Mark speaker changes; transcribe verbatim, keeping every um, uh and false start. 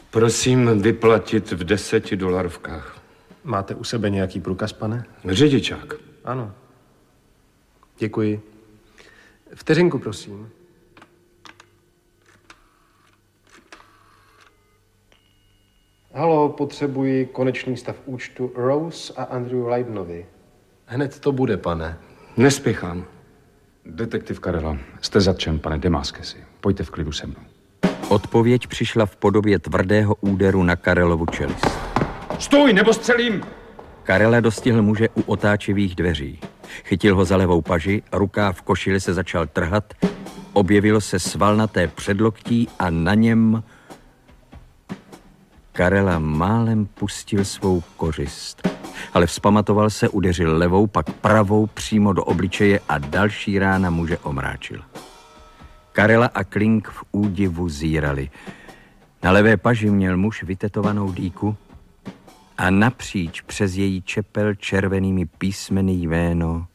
Speaker 1: Prosím vyplatit v deseti dolarovkách.
Speaker 2: Máte u sebe nějaký průkaz, pane?
Speaker 1: Řidičák.
Speaker 2: Ano. Děkuji. Vteřinku, prosím. Halo, potřebuji konečný stav účtu Rose a Andrew Leibnovi. Hned to bude, pane.
Speaker 1: Nespěchám.
Speaker 3: Detektiv Karela, jste zatčen, pane Demaskesi. Pojďte v klidu se mnou.
Speaker 4: Odpověď přišla v podobě tvrdého úderu na Karelovu čelist.
Speaker 3: Stůj, nebo střelím!
Speaker 4: Karela dostihl muže u otáčivých dveří. Chytil ho za levou paži, rukáv v košili se začal trhat, objevilo se svalnaté předloktí a na něm Karela málem pustil svou kořist. Ale vzpamatoval se, udeřil levou, pak pravou přímo do obličeje a další rána muže omráčil. Karela a Klink v údivu zírali. Na levé paži měl muž vytetovanou dýku a napříč přes její čepel červenými písmeny jméno